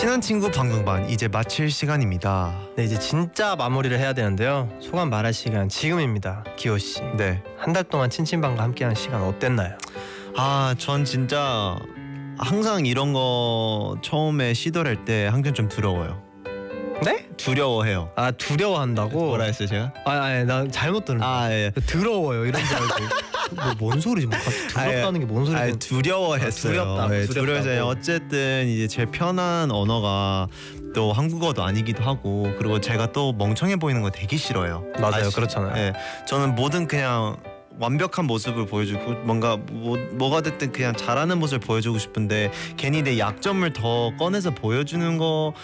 친한 친구 방송반 이제 마칠 시간입니다. 네, 이제 진짜 마무리를 해야 되는데요. 소감 말할 시간 지금입니다. 기호 씨. 네. 한 달 동안 친친방과 함께한 시간 어땠나요? 전 진짜 항상 이런 거 처음에 시도를 할 때 항상 좀 두려워요. 네? 두려워해요. 아, 두려워한다고? 뭐라 했어요 제가? 아니, 난 잘못 들은 거야. 예. 더러워요 이런 줄 알고. 뭔 소리지? 뭐 갑자기 두렵다는 게 뭔 소리지? 두려워했어요. 두렵다. 두려워서 어쨌든 이제 제일 편한 언어가 또 한국어도 아니기도 하고, 그리고 제가 또 멍청해 보이는 거 되게 싫어요. 맞아요, 그렇잖아요. 네, 저는 뭐든 그냥 완벽한 모습을 보여주고 뭔가 뭐가 됐든 그냥 잘하는 모습을 보여주고 싶은데 괜히 내 약점을 더 꺼내서 보여주는 거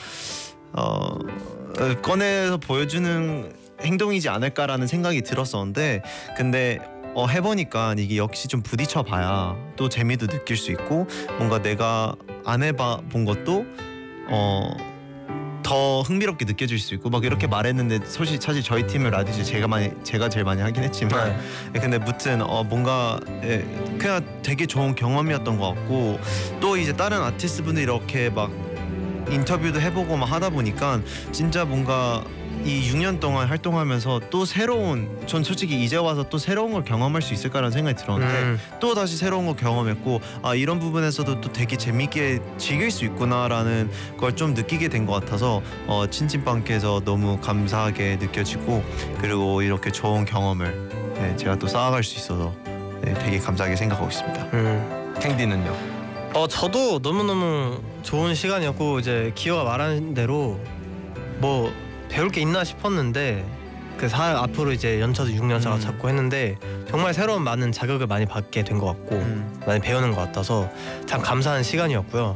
꺼내서 보여주는 행동이지 않을까라는 생각이 들었었는데, 근데 해보니까 이게 역시 좀 부딪혀 봐야 또 재미도 느낄 수 있고, 뭔가 내가 안 해봐 본 것도 더 흥미롭게 느껴질 수 있고 막 이렇게 말했는데, 사실 저희 팀의 라디오 제가 제일 많이 하긴 했지만 근데 무튼 뭔가 그냥 되게 좋은 경험이었던 것 같고, 또 이제 다른 아티스트 분들 이렇게 막 인터뷰도 해보고 막 하다 보니까 진짜 뭔가 이 6년 동안 활동하면서 또 새로운, 전 솔직히 이제 와서 또 새로운 걸 경험할 수 있을까라는 생각이 들었는데 또 다시 새로운 걸 경험했고, 이런 부분에서도 또 되게 재밌게 즐길 수 있구나라는 걸 좀 느끼게 된 것 같아서 친친빵께서 너무 감사하게 느껴지고, 그리고 이렇게 좋은 경험을 제가 또 쌓아갈 수 있어서 되게 감사하게 생각하고 있습니다. 탱디는요? 저도 너무너무 좋은 시간이었고, 이제 기호가 말한 대로 뭐 배울 게 있나 싶었는데 앞으로 이제 연차도 6년 차가 찾고 했는데 정말 새로운 많은 자극을 많이 받게 된 것 같고 많이 배우는 것 같아서 참 감사한 시간이었고요.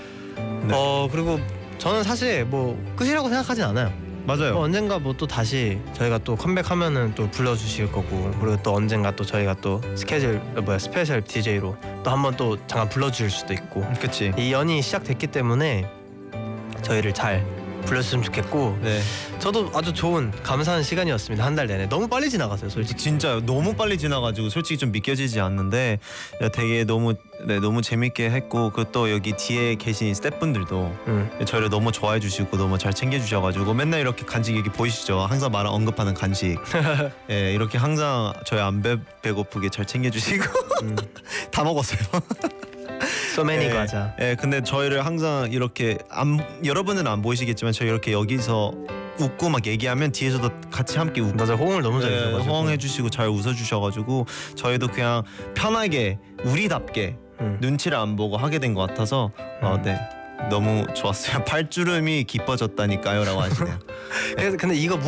네. 그리고 저는 사실 뭐 끝이라고 생각하진 않아요. 맞아요. 언젠가 뭐 또 다시 저희가 또 컴백하면은 또 불러주실 거고, 그리고 또 언젠가 또 저희가 또 스페셜 DJ로 또 한번 또 잠깐 불러주실 수도 있고, 그치. 이 연이 시작됐기 때문에 저희를 잘 불렀으면 좋겠고, 네. 저도 아주 좋은 감사한 시간이었습니다. 한 달 내내 너무 빨리 지나갔어요, 솔직히. 진짜 너무 빨리 지나가지고 솔직히 좀 믿겨지지 않는데 되게 너무 재밌게 했고, 그 또 여기 뒤에 계신 스태프분들도 저희를 너무 좋아해 주시고 너무 잘 챙겨 주셔가지고, 맨날 이렇게 간식 여기 보이시죠? 항상 언급하는 간식 이렇게 항상 저희 안 배고프게 잘 챙겨 주시고 다 먹었어요. So many 과자. 근데 저희를 항상 이렇게 여러분은 안 보이시겠지만 저희 이렇게 여기서 웃고 막 얘기하면 뒤에서도 같이 함께 웃고, 맞아, 호응을 너무 잘해주셔가지고 호응해주시고 잘 웃어주셔가지고 저희도 그냥 편하게 우리답게 눈치를 안 보고 하게 된 것 같아서 네, 너무 좋았어요. 팔주름이 깊어졌다니까요 라고 하시네요. 근데 이거